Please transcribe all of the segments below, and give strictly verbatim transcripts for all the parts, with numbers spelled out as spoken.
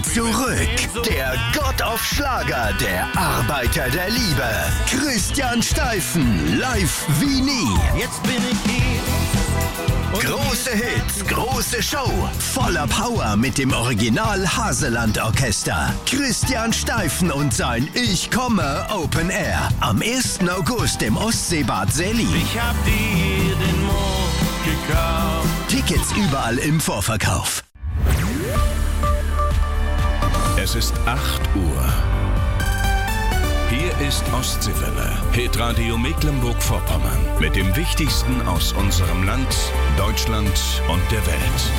kommt zurück. Der Gott of Schlager, der Arbeiter der Liebe. Christian Steifen, live wie nie. Jetzt bin ich hier. Große Hits, große Show. Voller Power mit dem Original Haseland Orchester. Christian Steifen und sein Ich komme Open Air. Am ersten August im Ostseebad Selin. Ich hab dir den Mond gekauft. Tickets überall im Vorverkauf. Es ist acht Uhr. Hier ist Ostseewelle, Hitradio Mecklenburg-Vorpommern. Mit dem Wichtigsten aus unserem Land, Deutschland und der Welt.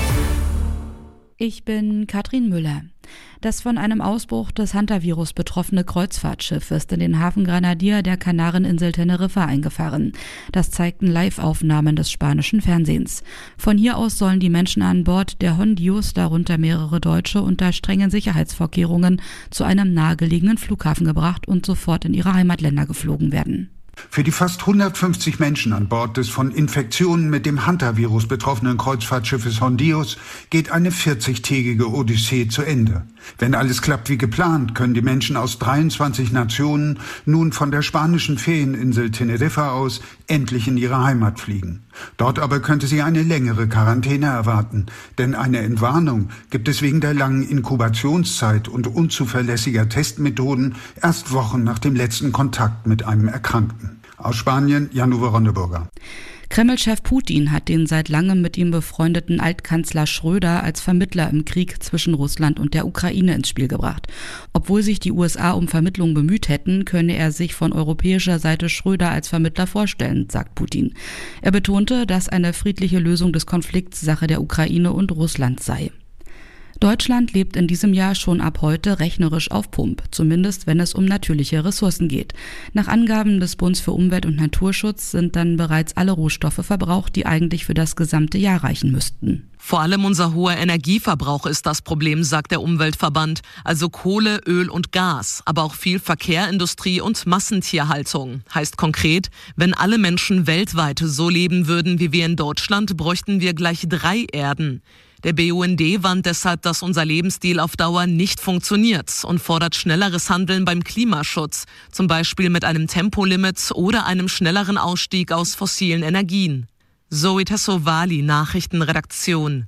Ich bin Katrin Müller. Das von einem Ausbruch des Hantavirus betroffene Kreuzfahrtschiff ist in den Hafen Granadier der Kanareninsel Teneriffa eingefahren. Das zeigten Live-Aufnahmen des spanischen Fernsehens. Von hier aus sollen die Menschen an Bord der Hondius, darunter mehrere Deutsche, unter strengen Sicherheitsvorkehrungen zu einem nahegelegenen Flughafen gebracht und sofort in ihre Heimatländer geflogen werden. Für die fast hundertfünfzig Menschen an Bord des von Infektionen mit dem Hantavirus betroffenen Kreuzfahrtschiffes Hondius geht eine vierzigtägige Odyssee zu Ende. Wenn alles klappt wie geplant, können die Menschen aus dreiundzwanzig Nationen nun von der spanischen Ferieninsel Teneriffa aus endlich in ihre Heimat fliegen. Dort aber könnte sie eine längere Quarantäne erwarten, denn eine Entwarnung gibt es wegen der langen Inkubationszeit und unzuverlässiger Testmethoden erst Wochen nach dem letzten Kontakt mit einem Erkrankten. Aus Spanien, Jan-Uwe Ronneburger. Kreml-Chef Putin hat den seit langem mit ihm befreundeten Altkanzler Schröder als Vermittler im Krieg zwischen Russland und der Ukraine ins Spiel gebracht. Obwohl sich die U S A um Vermittlung bemüht hätten, könne er sich von europäischer Seite Schröder als Vermittler vorstellen, sagt Putin. Er betonte, dass eine friedliche Lösung des Konflikts Sache der Ukraine und Russland sei. Deutschland lebt in diesem Jahr schon ab heute rechnerisch auf Pump, zumindest wenn es um natürliche Ressourcen geht. Nach Angaben des Bundes für Umwelt und Naturschutz sind dann bereits alle Rohstoffe verbraucht, die eigentlich für das gesamte Jahr reichen müssten. Vor allem unser hoher Energieverbrauch ist das Problem, sagt der Umweltverband. Also Kohle, Öl und Gas, aber auch viel Verkehr, Industrie und Massentierhaltung. Heißt konkret, wenn alle Menschen weltweit so leben würden wie wir in Deutschland, bräuchten wir gleich drei Erden. Der B U N D warnt deshalb, dass unser Lebensstil auf Dauer nicht funktioniert und fordert schnelleres Handeln beim Klimaschutz, zum Beispiel mit einem Tempolimit oder einem schnelleren Ausstieg aus fossilen Energien. Zoe Tassovali, Nachrichtenredaktion.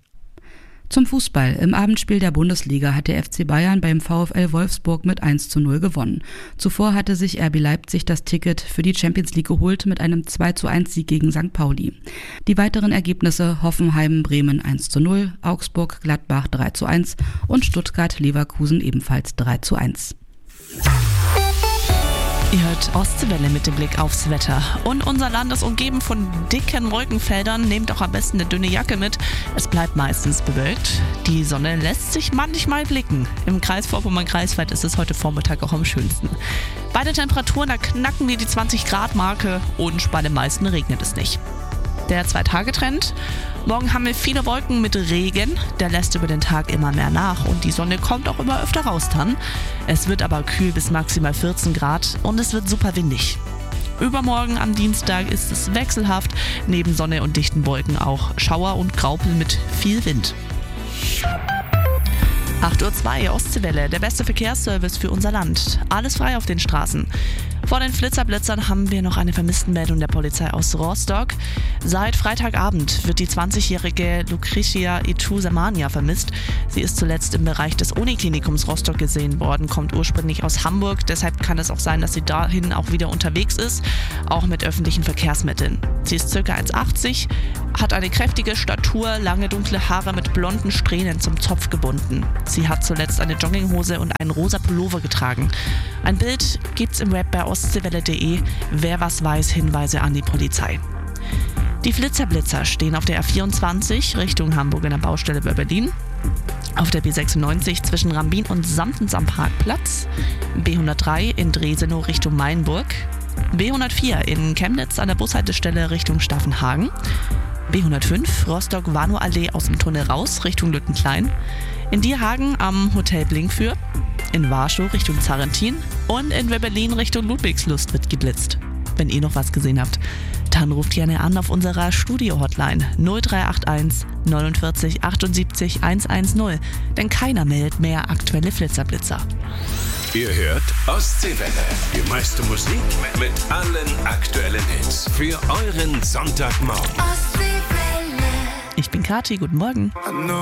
Zum Fußball. Im Abendspiel der Bundesliga hat der F C Bayern beim VfL Wolfsburg mit eins zu null gewonnen. Zuvor hatte sich R B Leipzig das Ticket für die Champions League geholt mit einem zwei zu eins Sieg gegen Sankt Pauli. Die weiteren Ergebnisse: Hoffenheim-Bremen eins zu null, Augsburg-Gladbach drei zu eins und Stuttgart-Leverkusen ebenfalls drei zu eins. Ihr hört Ostseewelle mit dem Blick aufs Wetter. Und unser Land ist umgeben von dicken Wolkenfeldern. Nehmt auch am besten eine dünne Jacke mit. Es bleibt meistens bewölkt. Die Sonne lässt sich manchmal blicken. Im Kreis Vorpommern-Greifswald ist es heute Vormittag auch am schönsten. Bei den Temperaturen, da knacken wir die zwanzig Grad Marke und bei den meisten regnet es nicht. Der Zwei-Tage-Trend. Morgen haben wir viele Wolken mit Regen. Der lässt über den Tag immer mehr nach und die Sonne kommt auch immer öfter raus dann. Es wird aber kühl bis maximal vierzehn Grad und es wird super windig. Übermorgen am Dienstag ist es wechselhaft. Neben Sonne und dichten Wolken auch Schauer und Graupel mit viel Wind. acht Uhr zwei, Ostseewelle, der beste Verkehrsservice für unser Land. Alles frei auf den Straßen. Vor den Flitzerblitzern haben wir noch eine Vermisstenmeldung der Polizei aus Rostock. Seit Freitagabend wird die zwanzigjährige Lucretia Itu-Samania vermisst. Sie ist zuletzt im Bereich des Uniklinikums Rostock gesehen worden, kommt ursprünglich aus Hamburg. Deshalb kann es auch sein, dass sie dahin auch wieder unterwegs ist, auch mit öffentlichen Verkehrsmitteln. Sie ist ca. eins Komma achtzig, hat eine kräftige Statur, lange dunkle Haare mit blonden Strähnen zum Zopf gebunden. Sie hat zuletzt eine Jogginghose und einen rosa Pullover getragen. Ein Bild gibt's im Web bei ostseewelle punkt de. Wer was weiß, Hinweise an die Polizei. Die Flitzerblitzer stehen auf der A vierundzwanzig Richtung Hamburg in der Baustelle bei Berlin. Auf der B sechsundneunzig zwischen Rambin und Samtens am Parkplatz. B hundertdrei in Dresenow Richtung Mainburg. B hundertvier in Chemnitz an der Bushaltestelle Richtung Staffenhagen. B hundertfünf Rostock-Warnow-Allee aus dem Tunnel raus Richtung Lüttenklein. In Dierhagen am Hotel Blinkfür. In Warschau Richtung Zarentin und in Webberlin Richtung Ludwigslust wird geblitzt. Wenn ihr noch was gesehen habt, dann ruft gerne an auf unserer Studio-Hotline null drei acht eins neunundvierzig achtundsiebzig hundertzehn, denn keiner meldet mehr aktuelle Flitzerblitzer. Ihr hört Ostseewelle. Die meiste Musik mit allen aktuellen Hits. Für euren Sonntagmorgen. Ich bin Kathi, guten Morgen.